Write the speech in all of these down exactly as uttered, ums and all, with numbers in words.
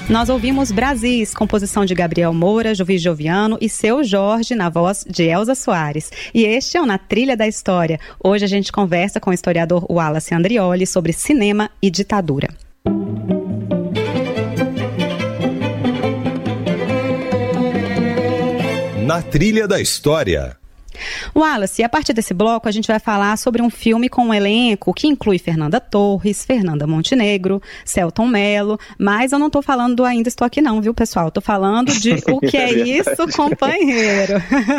Nós ouvimos Brasis, composição de Gabriel Moura, Juiz Joviano e Seu Jorge, na voz de Elza Soares. E este é o Na Trilha da História. Hoje a gente conversa com o historiador Wallace Andrioli sobre cinema e ditadura. Na Trilha da História. Wallace, a partir desse bloco a gente vai falar sobre um filme com um elenco que inclui Fernanda Torres, Fernanda Montenegro, Selton Mello, mas eu não estou falando do Ainda Estou Aqui não, viu, pessoal? Estou falando de O Que É Isso, Companheiro,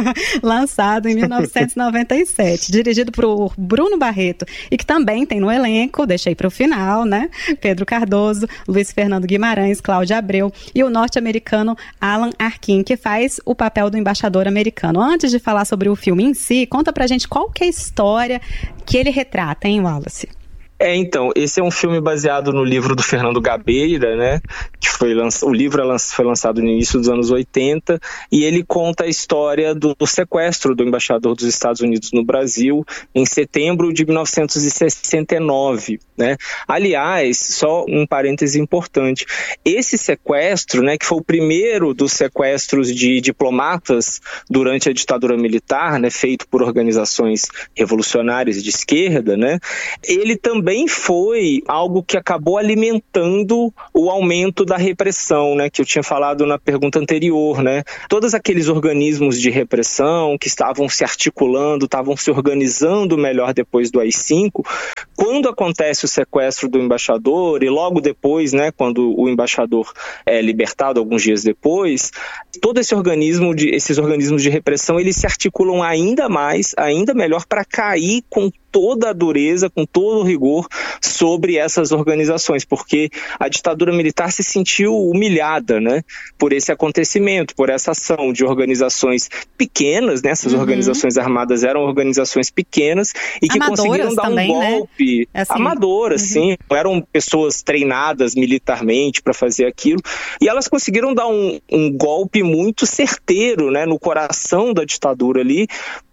lançado em mil novecentos e noventa e sete, dirigido por Bruno Barreto, e que também tem no elenco, deixei para o final, né, Pedro Cardoso, Luiz Fernando Guimarães, Cláudia Abreu e o norte-americano Alan Arkin, que faz o papel do embaixador americano. Antes de falar sobre o filme em si, conta pra gente qual que é a história que ele retrata, hein, Wallace? É, então, esse é um filme baseado no livro do Fernando Gabeira, né, que foi lanç... o livro foi lançado no início dos anos oitenta, e ele conta a história do sequestro do embaixador dos Estados Unidos no Brasil em setembro de mil novecentos e sessenta e nove, né. Aliás, só um parêntese importante, esse sequestro, né, que foi o primeiro dos sequestros de diplomatas durante a ditadura militar, né, feito por organizações revolucionárias de esquerda, né, ele também Também foi algo que acabou alimentando o aumento da repressão, né, que eu tinha falado na pergunta anterior, né? Todos aqueles organismos de repressão que estavam se articulando, estavam se organizando melhor depois do A I cinco, quando acontece o sequestro do embaixador e logo depois, né, quando o embaixador é libertado, alguns dias depois, todo esse organismo de, esses organismos de repressão, eles se articulam ainda mais, ainda melhor para cair com toda a dureza, com todo o rigor sobre essas organizações, porque a ditadura militar se sentiu humilhada, né, por esse acontecimento, por essa ação de organizações pequenas, né, essas uhum. organizações armadas eram organizações pequenas e que amadoras conseguiram dar também, um golpe, né? Assim, amadoras, uhum. sim, eram pessoas treinadas militarmente para fazer aquilo, e elas conseguiram dar um, um golpe muito certeiro, né, no coração da ditadura ali,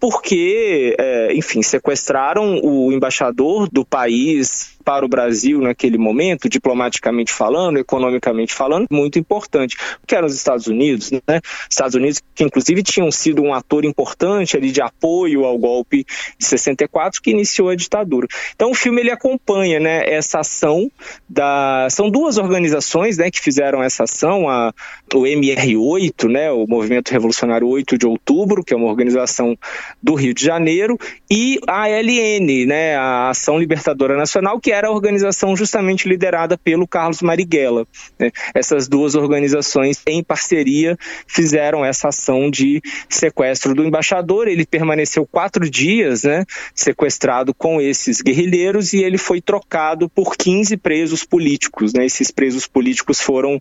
porque, é, enfim, sequestraram o embaixador do país para o Brasil naquele momento, diplomaticamente falando, economicamente falando, muito importante, que eram os Estados Unidos, né? Estados Unidos que inclusive tinham sido um ator importante ali de apoio ao golpe de sessenta e quatro que iniciou a ditadura. Então o filme ele acompanha, né, essa ação da... São duas organizações, né, que fizeram essa ação, a... o M R oito, né, o Movimento Revolucionário oito de Outubro, que é uma organização do Rio de Janeiro, e a A L N, né, a Ação Libertadora Nacional, que era a organização justamente liderada pelo Carlos Marighella, né? Essas duas organizações, em parceria, fizeram essa ação de sequestro do embaixador. Ele permaneceu quatro dias, né, sequestrado com esses guerrilheiros, e ele foi trocado por quinze presos políticos, né? Esses presos políticos foram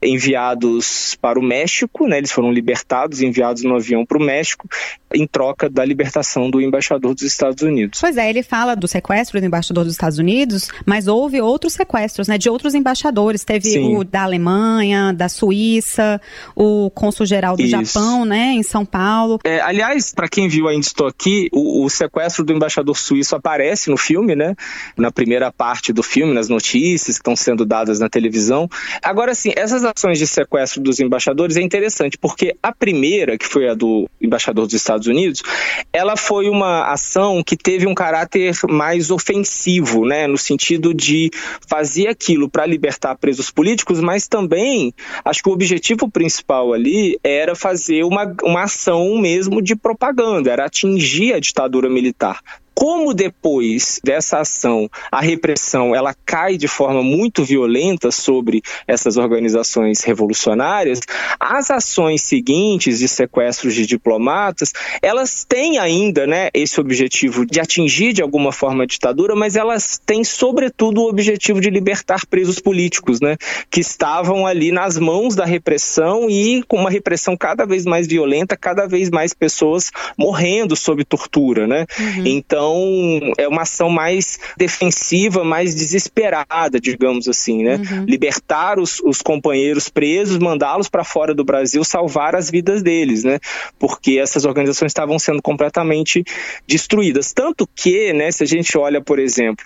enviados para o México, né? Eles foram libertados, enviados no avião para o México, em troca da libertação do embaixador dos Estados Unidos. Pois é, ele fala do sequestro do embaixador dos Estados Unidos, mas houve outros sequestros, né, de outros embaixadores. Teve Sim. o da Alemanha, da Suíça, o cônsul-geral do Isso. Japão, né, em São Paulo. É, aliás, para quem viu Ainda Estou Aqui, o, o sequestro do embaixador suíço aparece no filme, né, na primeira parte do filme, nas notícias que estão sendo dadas na televisão. Agora, sim, essas ações de sequestro dos embaixadores é interessante, porque a primeira, que foi a do embaixador dos Estados Unidos, ela foi uma ação que teve um caráter mais ofensivo, né, no sentido de fazer aquilo para libertar presos políticos, mas também, acho que o objetivo principal ali era fazer uma, uma ação mesmo de propaganda, era atingir a ditadura militar. Como depois dessa ação a repressão ela cai de forma muito violenta sobre essas organizações revolucionárias, as ações seguintes de sequestros de diplomatas, elas têm ainda, né, esse objetivo de atingir de alguma forma a ditadura, mas elas têm sobretudo o objetivo de libertar presos políticos, né, que estavam ali nas mãos da repressão e com uma repressão cada vez mais violenta, cada vez mais pessoas morrendo sob tortura, né? Uhum. Então, é uma ação mais defensiva, mais desesperada, digamos assim, né? Uhum. Libertar os, os companheiros presos, mandá-los para fora do Brasil, salvar as vidas deles, né? Porque essas organizações estavam sendo completamente destruídas. Tanto que, né, se a gente olha, por exemplo,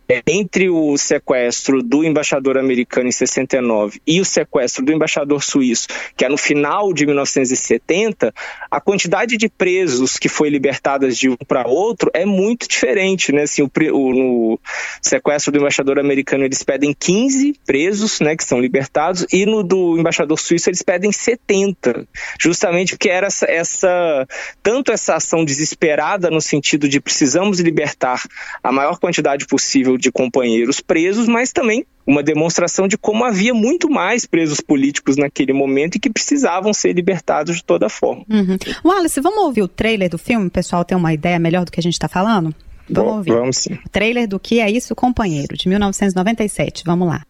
entre o sequestro do embaixador americano em sessenta e nove e o sequestro do embaixador suíço, que é no final de mil novecentos e setenta, a quantidade de presos que foi libertada de um para outro é muito diferente, né? Assim, o, o, no sequestro do embaixador americano eles pedem quinze presos, né, que são libertados, e no do embaixador suíço eles pedem setenta, justamente porque era essa, essa tanto essa ação desesperada no sentido de precisamos libertar a maior quantidade possível de companheiros presos, mas também uma demonstração de como havia muito mais presos políticos naquele momento e que precisavam ser libertados de toda forma. Uhum. Wallace, vamos ouvir o trailer do filme? O pessoal tem uma ideia melhor do que a gente está falando? Vamos Bom, ouvir. Vamos sim. O trailer do Que É Isso, Companheiro, de mil novecentos e noventa e sete. Vamos lá.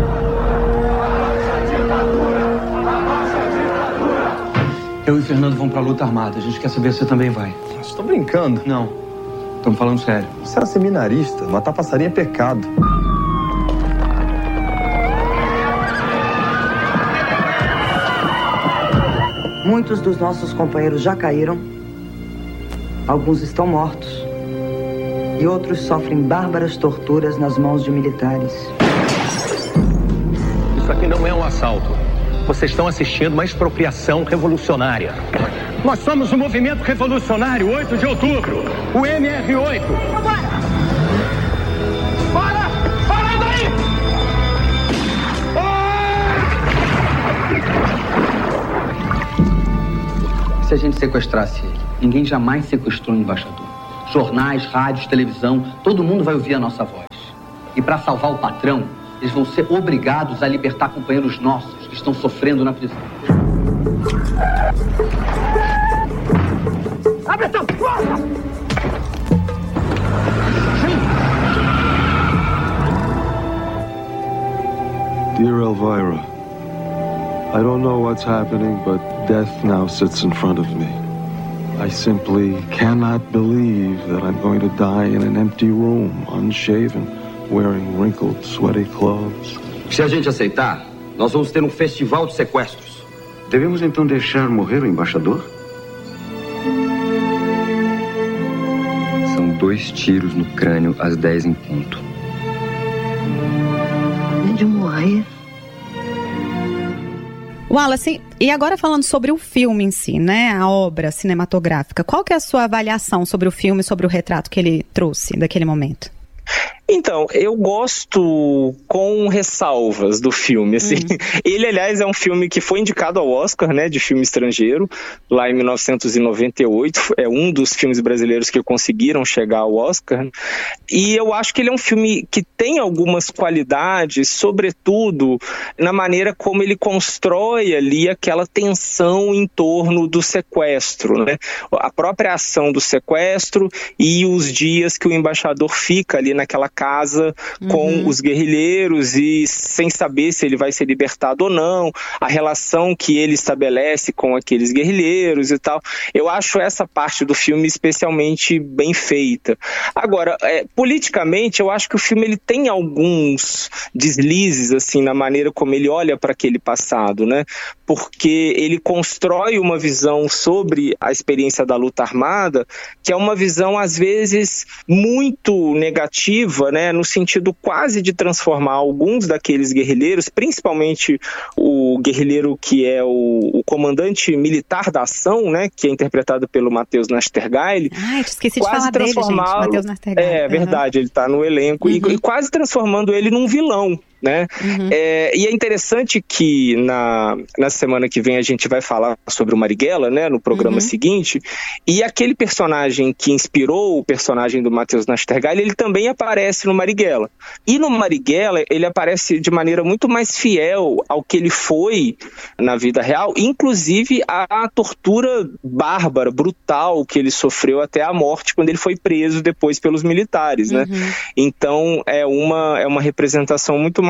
Eu e Fernando vamos pra luta armada. A gente quer saber se você também vai. Vocês estão brincando? Não. Estamos falando sério. Você era seminarista. Matar passarinho é pecado. Muitos dos nossos companheiros já caíram. Alguns estão mortos. E outros sofrem bárbaras torturas nas mãos de militares. Isso aqui não é um assalto. Vocês estão assistindo uma expropriação revolucionária. Nós somos o Movimento Revolucionário oito de outubro, o M R oito. Vambora! Para! Para daí! Ah! Se a gente sequestrasse ele, ninguém jamais sequestrou um embaixador. Jornais, rádios, televisão, todo mundo vai ouvir a nossa voz. E para salvar o patrão, eles vão ser obrigados a libertar companheiros nossos que estão sofrendo na prisão. Abre essa porta! Dear Elvira, I don't know what's happening, but death now sits in front of me. I simply cannot believe that I'm going to die in an empty room, unshaven, wearing wrinkled, sweaty clothes. Se a gente aceitar, nós vamos ter um festival de sequestros. Devemos então deixar morrer o embaixador? São dois tiros no crânio às dez em ponto. De morrer. Wallace, e agora falando sobre o filme em si, né, a obra cinematográfica, qual que é a sua avaliação sobre o filme, sobre o retrato que ele trouxe daquele momento? Então, eu gosto com ressalvas do filme, assim. Uhum. Ele, aliás, é um filme que foi indicado ao Oscar, né, de filme estrangeiro, lá em mil novecentos e noventa e oito. É um dos filmes brasileiros que conseguiram chegar ao Oscar. E eu acho que ele é um filme que tem algumas qualidades, sobretudo na maneira como ele constrói ali aquela tensão em torno do sequestro, né? A própria ação do sequestro e os dias que o embaixador fica ali naquela casa com uhum. os guerrilheiros e sem saber se ele vai ser libertado ou não, a relação que ele estabelece com aqueles guerrilheiros e tal. Eu acho essa parte do filme especialmente bem feita. Agora, é, politicamente, eu acho que o filme ele tem alguns deslizes assim, na maneira como ele olha para aquele passado, né? Porque ele constrói uma visão sobre a experiência da luta armada, que é uma visão, às vezes, muito negativa, né, no sentido quase de transformar alguns daqueles guerrilheiros, principalmente o guerrilheiro que é o, o comandante militar da ação, né, que é interpretado pelo Matheus Nastergaile. Ai, esqueci de falar dele, gente, Matheus Nastergaile. É, uhum. verdade, ele está no elenco, uhum. e, e quase transformando ele num vilão. Né? Uhum. É, e é interessante que na, na semana que vem a gente vai falar sobre o Marighella, né, no programa uhum. seguinte, e aquele personagem que inspirou o personagem do Matheus Nastergaile, ele também aparece no Marighella. E no Marighella ele aparece de maneira muito mais fiel ao que ele foi na vida real, inclusive a tortura bárbara, brutal que ele sofreu até a morte quando ele foi preso depois pelos militares. Né? Uhum. Então é uma, é uma representação muito mais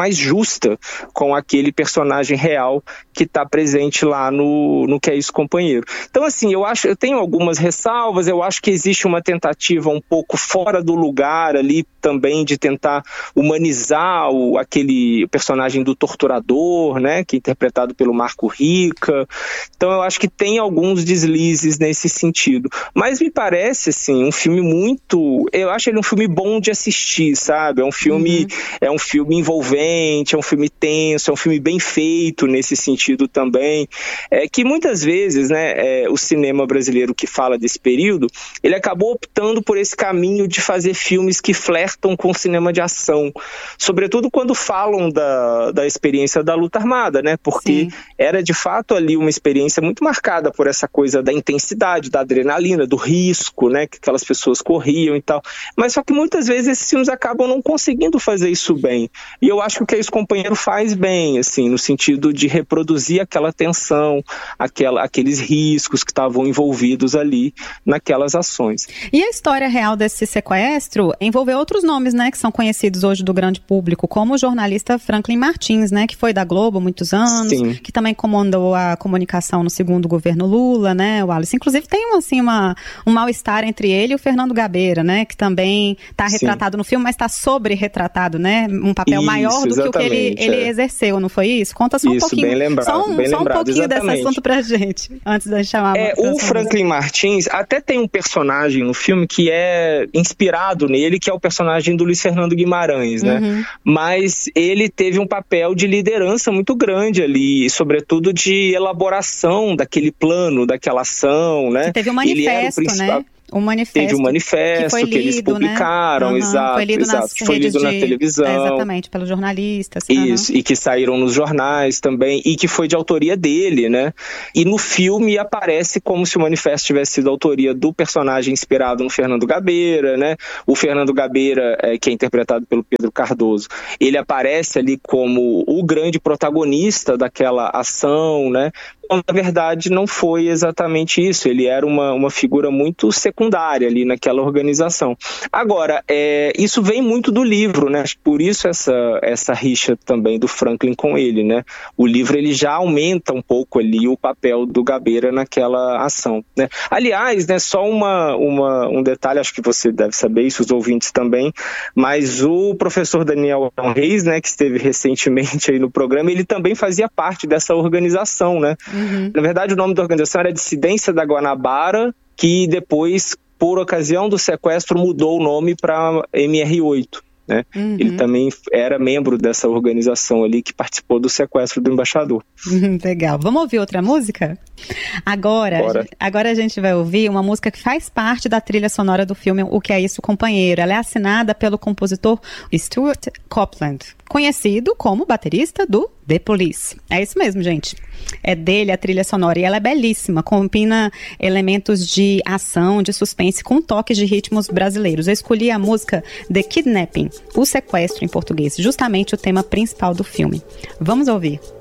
mais justa com aquele personagem real que está presente lá no, no Que É Isso, Companheiro. Então, assim, eu acho, eu tenho algumas ressalvas, eu acho que existe uma tentativa um pouco fora do lugar ali também de tentar humanizar o, aquele personagem do torturador, né, que é interpretado pelo Marco Rica. Então eu acho que tem alguns deslizes nesse sentido. Mas me parece, assim, um filme muito... Eu acho ele um filme bom de assistir, sabe? É um filme, uhum. é um filme envolvente, é um filme tenso, é um filme bem feito nesse sentido também. É que muitas vezes, né, é, o cinema brasileiro que fala desse período, ele acabou optando por esse caminho de fazer filmes que flertam com o cinema de ação. Sobretudo quando falam da, da experiência da luta armada, né? Porque Sim. era de fato ali uma experiência muito marcada por essa coisa da intensidade, da adrenalina, do risco, né? Que aquelas pessoas corriam e tal. Mas só que muitas vezes esses filmes acabam não conseguindo fazer isso bem. E eu acho que o Que É Isso, Companheiro faz bem, assim, no sentido de reproduzir aquela tensão, aquela, aqueles riscos que estavam envolvidos ali naquelas ações. E a história real desse sequestro envolveu outros nomes, né? Que são conhecidos hoje do grande público, como o jornalista Franklin Martins, né? Que foi da Globo há muitos anos, Sim. que também comandou a comunicação no segundo governo Lula, né, Wallace? Inclusive tem assim, uma, um mal-estar entre ele e o Fernando Gabeira, né? Que também está retratado Sim. no filme, mas está sobre-retratado, né? Um papel isso, maior do que o que ele, ele é. exerceu, não foi isso? Conta só um isso, pouquinho, bem lembrado, só um, bem só um lembrado, pouquinho exatamente. desse assunto pra gente, antes de chamar é, o Franklin Martins até tem um personagem no filme que é inspirado nele, que é o personagem do Luiz Fernando Guimarães, né? Uhum. Mas ele teve um papel de liderança muito grande ali, sobretudo de elaboração daquele plano, daquela ação, né? Que teve um manifesto, ele era o principal... né? Um manifesto, Teve um manifesto que, foi lido, que eles publicaram, né? uhum, exato, foi lido, exato, nas foi lido de, na televisão. É, exatamente, pelos jornalistas. Isso, uhum. e que saíram nos jornais também, e que foi de autoria dele, né? E no filme aparece como se o manifesto tivesse sido autoria do personagem inspirado no Fernando Gabeira, né? O Fernando Gabeira, é, que é interpretado pelo Pedro Cardoso, ele aparece ali como o grande protagonista daquela ação, né? Na verdade, não foi exatamente isso. Ele era uma, uma figura muito secundária ali naquela organização. Agora, é, isso vem muito do livro, né? Por isso essa, essa rixa também do Franklin com ele, né? O livro ele já aumenta um pouco ali o papel do Gabeira naquela ação, né? Aliás, né, só uma, uma, um detalhe, acho que você deve saber isso, os ouvintes também, mas o professor Daniel Reis, né, que esteve recentemente aí no programa, ele também fazia parte dessa organização, né? Uhum. Na verdade, o nome da organização era Dissidência da Guanabara, que depois, por ocasião do sequestro, mudou o nome para M R oito. Né? Uhum. Ele também era membro dessa organização ali que participou do sequestro do embaixador. Legal. Vamos ouvir outra música? Agora, agora a gente vai ouvir uma música que faz parte da trilha sonora do filme O Que É Isso, Companheiro. Ela é assinada pelo compositor Stuart Copeland, conhecido como baterista do The Police. É isso mesmo, gente. É dele a trilha sonora e ela é belíssima, combina elementos de ação, de suspense com toques de ritmos brasileiros. Eu escolhi a música The Kidnapping, o sequestro em português, justamente o tema principal do filme. Vamos ouvir.